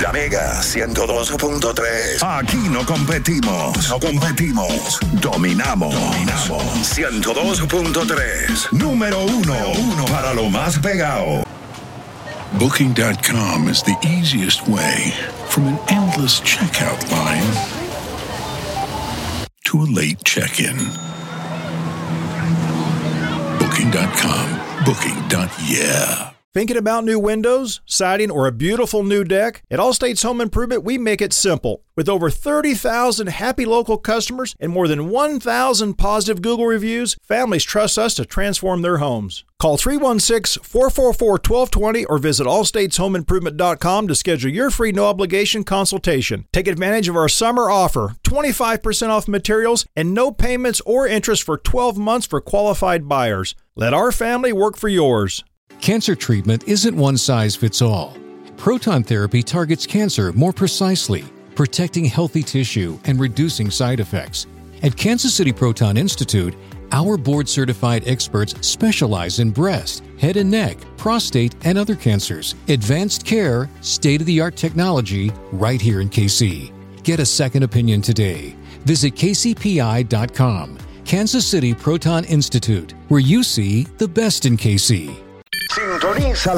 La Mega 102.3. Aquí no competimos. No competimos. Dominamos. 102.3. Número uno para lo más pegado. Booking.com is the easiest way from an endless checkout line to a late check-in. Booking.com. Booking.yeah. Thinking about new windows, siding, or a beautiful new deck? At Allstate's Home Improvement, we make it simple. With over 30,000 happy local customers and more than 1,000 positive Google reviews, families trust us to transform their homes. Call 316-444-1220 or visit allstateshomeimprovement.com to schedule your free no-obligation consultation. Take advantage of our summer offer, 25% off materials and no payments or interest for 12 months for qualified buyers. Let our family work for yours. Cancer treatment isn't one size fits all. Proton therapy targets cancer more precisely, protecting healthy tissue and reducing side effects. At Kansas City Proton Institute, our board-certified experts specialize in breast, head and neck, prostate, and other cancers. Advanced care, state-of-the-art technology, right here in KC. Get a second opinion today. Visit kcpi.com. Kansas City Proton Institute, where you see the best in KC. Sintoniza